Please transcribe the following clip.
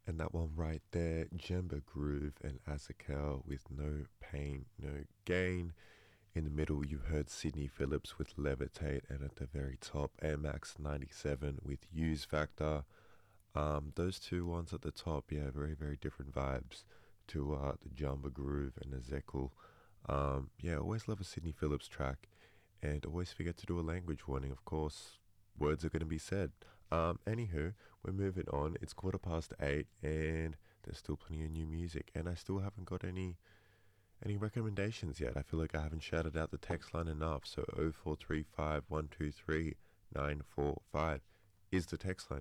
And that one right there, Jemba Groove and Azakel with No Pain, No Gain. In the middle, you heard Sydney Phillips with Levitate, and at the very top, Air Max 97 with Use Factor. Those two ones at the top, yeah, very, very different vibes to the Jamba Groove and Ezekiel. Yeah, always love a Sydney Phillips track, and always forget to do a language warning, of course. Words are going to be said. Anywho, we're moving on. It's 8:15, and there's still plenty of new music, and I still haven't got any recommendations yet. I feel like I haven't shouted out the text line enough. So 0435 123 945 is the text line.